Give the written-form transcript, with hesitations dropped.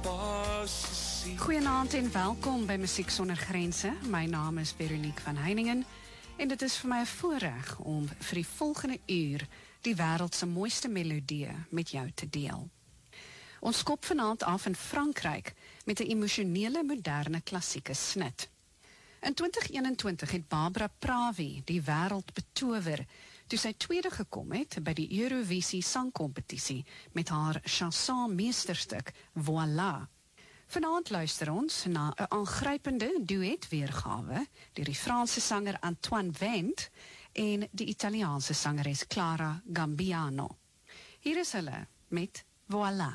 Goeienaand en welkom by Musiek Sonder Grense. My naam is Veronique van Heiningen en dit is vir my 'n voorreg om vir die volgende uur die wêreld se mooiste melodieë met jou te deel. Ons skop vanaand af in Frankryk met 'n emosionele moderne klassieke snit. In 2021 het Barbara Pravi die wêreld betower toe sy tweede gekom het by die Eurovisie sangkompetisie met haar chanson meesterstuk Voilà. Vanaand luister ons na 'n aangrypende duet weergawe deur die Franse sanger Antoine Wendt en die Italiaanse sangeres Clara Gambiano. Hier is hulle met Voilà.